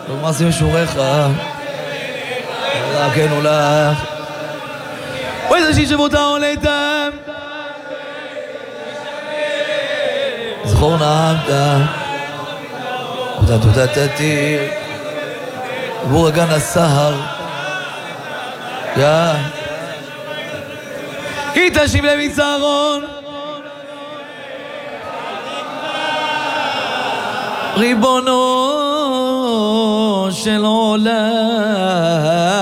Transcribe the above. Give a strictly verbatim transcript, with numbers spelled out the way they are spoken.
ומעשים שורך כן הולך ואיזה שישבות העולתם זכור נעמדה ותתודה תתיר בורגן הסהר יא כי תשיב למצרון ריבונו של עולם